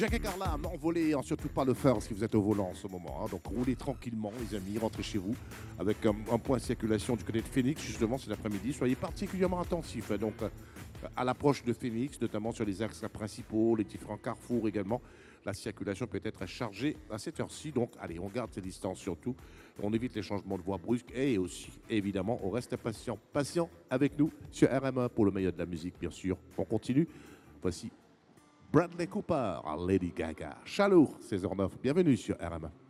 Jack et Carla, n'envolez surtout pas le faire si vous êtes au volant en ce moment. Donc roulez tranquillement, les amis, rentrez chez vous avec un point de circulation du côté de Phoenix, justement, cet après-midi. Soyez particulièrement attentifs. Donc, à l'approche de Phoenix, notamment sur les axes principaux, les différents carrefours également. La circulation peut être chargée à cette heure-ci. Donc, allez, on garde ses distances surtout. On évite les changements de voie brusques et aussi, évidemment, on reste patient. Patient avec nous sur RM1 pour le meilleur de la musique, bien sûr. On continue. Voici Bradley Cooper, Lady Gaga. Chalour, 16h09. Bienvenue sur RM1.